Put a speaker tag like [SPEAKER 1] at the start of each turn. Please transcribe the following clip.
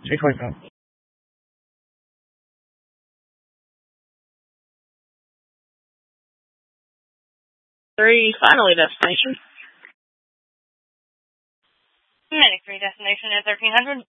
[SPEAKER 1] 325. 3, finally destination.
[SPEAKER 2] Medic 3, destination at 1300.